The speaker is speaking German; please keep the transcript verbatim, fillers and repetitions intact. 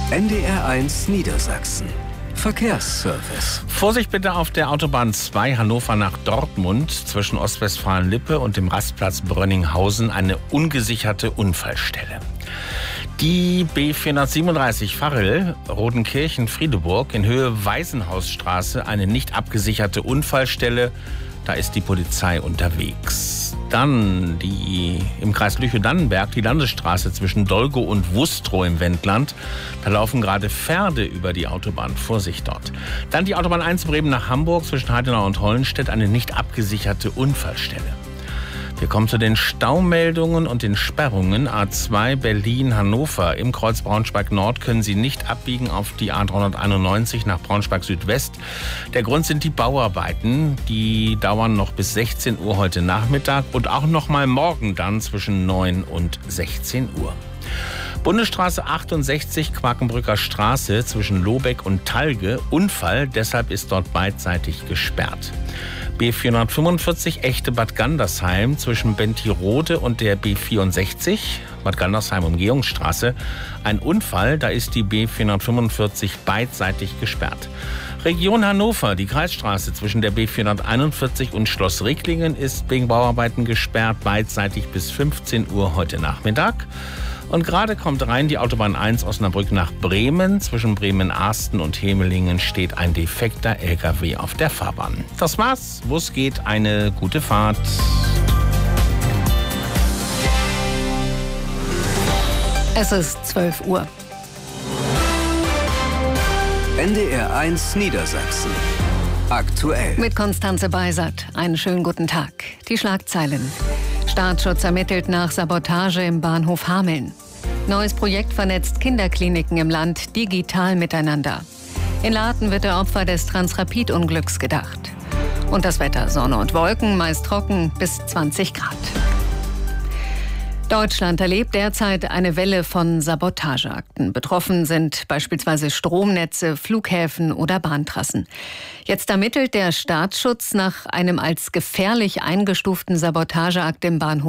N D R eins Niedersachsen. Verkehrsservice. Vorsicht bitte auf der Autobahn zwei Hannover nach Dortmund zwischen Ostwestfalen-Lippe und dem Rastplatz Brönninghausen eine ungesicherte Unfallstelle. Die B vierhundertsiebenunddreißig Varrel, Rodenkirchen-Friedeburg in Höhe Waisenhausstraße, eine nicht abgesicherte Unfallstelle. Da ist die Polizei unterwegs. Dann die im Kreis Lüchow-Dannenberg, die Landesstraße zwischen Dolgo und Wustrow im Wendland. Da laufen gerade Pferde über die Autobahn. Vorsicht dort. Dann die Autobahn eins Bremen nach Hamburg zwischen Heidenau und Hollenstedt, eine nicht abgesicherte Unfallstelle. Wir kommen zu den Staumeldungen und den Sperrungen. A zwei Berlin-Hannover. Im Kreuz Braunschweig-Nord können Sie nicht abbiegen auf die A dreihunderteinundneunzig nach Braunschweig-Südwest. Der Grund sind die Bauarbeiten. Die dauern noch bis sechzehn Uhr heute Nachmittag und auch noch mal morgen dann zwischen neun und sechzehn Uhr. Bundesstraße achtundsechzig, Quakenbrücker Straße zwischen Lobeck und Talge. Unfall, deshalb ist dort beidseitig gesperrt. B vierhundertfünfundvierzig Echte Bad Gandersheim zwischen Bentirode und der B vierundsechzig, Bad Gandersheim Umgehungsstraße. Ein Unfall, da ist die B vierhundertfünfundvierzig beidseitig gesperrt. Region Hannover, die Kreisstraße zwischen der B vierhunderteinundvierzig und Schloss Ricklingen ist wegen Bauarbeiten gesperrt, beidseitig bis fünfzehn Uhr heute Nachmittag. Und gerade kommt rein die Autobahn eins Osnabrück nach Bremen. Zwischen Bremen-Arsten und Hemelingen steht ein defekter L K W auf der Fahrbahn. Das war's. Wo es geht, eine gute Fahrt. Es ist zwölf Uhr. N D R eins Niedersachsen. Aktuell. Mit Konstanze Beisert. Einen schönen guten Tag. Die Schlagzeilen. Staatsschutz ermittelt nach Sabotage im Bahnhof Hameln. Neues Projekt vernetzt Kinderkliniken im Land digital miteinander. In Laaten wird der Opfer des Transrapid-Unglücks gedacht. Und das Wetter: Sonne und Wolken, meist trocken, bis zwanzig Grad. Deutschland erlebt derzeit eine Welle von Sabotageakten. Betroffen sind beispielsweise Stromnetze, Flughäfen oder Bahntrassen. Jetzt ermittelt der Staatsschutz nach einem als gefährlich eingestuften Sabotageakt im Bahnhof